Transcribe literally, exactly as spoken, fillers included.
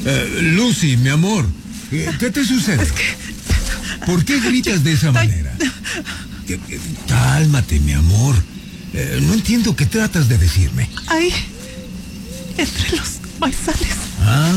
Eh, Lucy, mi amor, ¿qué, qué te sucede? Es que... ¿Por qué gritas de esa Ay. manera? Que- que- Cálmate, mi amor. Eh, no entiendo qué tratas de decirme. Ahí, entre los maizales. Ah.